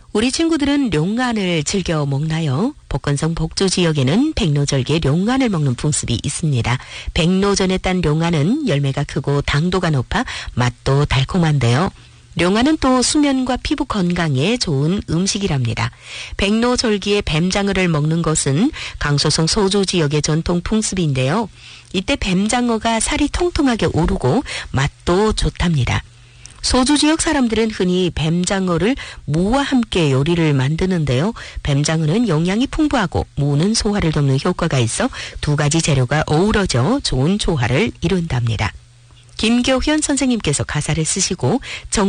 우리 친구들은 룡안을 즐겨 먹나요? 복건성 복조 지역에는 백로절기에 룡안을 먹는 풍습이 있습니다. 백로전에 딴 룡안은 열매가 크고 당도가 높아 맛도 달콤한데요. 룡안은 또 수면과 피부 건강에 좋은 음식이랍니다. 백로절기에 뱀장어를 먹는 것은 강소성 소조 지역의 전통 풍습인데요. 이때 뱀장어가 살이 통통하게 오르고 맛도 좋답니다. 소주 지역 사람들은 흔히 뱀장어를 무와 함께 요리를 만드는데요. 뱀장어는 영양이 풍부하고 무는 소화를 돕는 효과가 있어 두 가지 재료가 어우러져 좋은 조화를 이룬답니다. 김교현 선생님께서 가사를 쓰시고